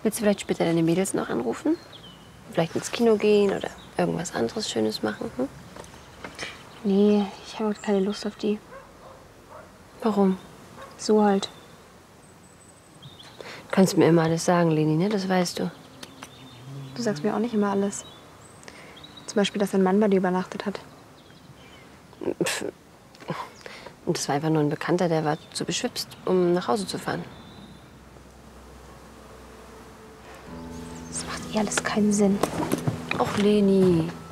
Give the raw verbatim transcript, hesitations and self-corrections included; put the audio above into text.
Willst du vielleicht später deine Mädels noch anrufen? Vielleicht ins Kino gehen oder irgendwas anderes Schönes machen? Hm? Nee, ich habe keine Lust auf die. Warum? So halt. Du kannst mir immer alles sagen, Leni, ne? Das weißt du. Du sagst mir auch nicht immer alles. Zum Beispiel, dass ein Mann bei dir übernachtet hat. Pff. Und das war einfach nur ein Bekannter, der war zu beschwipst, um nach Hause zu fahren. Das macht eh alles keinen Sinn. Och, Leni.